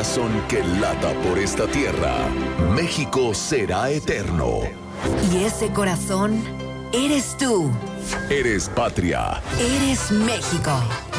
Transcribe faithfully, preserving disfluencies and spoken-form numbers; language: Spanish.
corazón que lata por esta tierra, México será eterno. Y ese corazón eres tú. Eres patria. Eres México.